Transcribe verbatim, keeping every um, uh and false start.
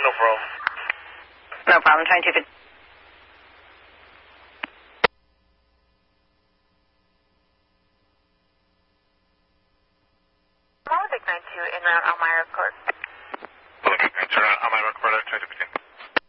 no problem. No problem, twenty-two fifty. Pacific nine two in route Elmira Court. Pacific nine two, Elmira Court, twenty-two fifty.